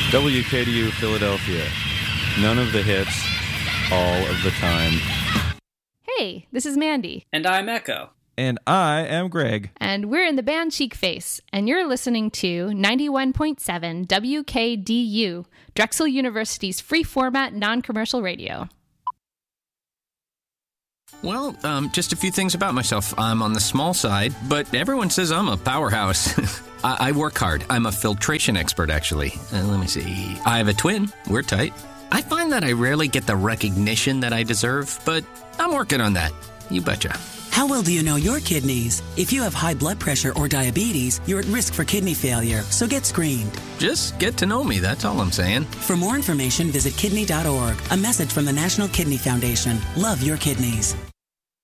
WKDU Philadelphia. None of the hits, all of the time. Hey, this is Mandy. And I'm Echo. And I am Greg. And we're in the band Cheek Face, and you're listening to 91.7 WKDU, Drexel University's free format non-commercial radio. Well, just a few things about myself. I'm on the small side, but everyone says I'm a powerhouse. I work hard. I'm a filtration expert, actually. Let me see. I have a twin. We're tight. I find that I rarely get the recognition that I deserve, but I'm working on that. You betcha. How well do you know your kidneys? If you have high blood pressure or diabetes, you're at risk for kidney failure, so get screened. Just get to know me, that's all I'm saying. For more information, visit kidney.org. A message from the National Kidney Foundation. Love your kidneys.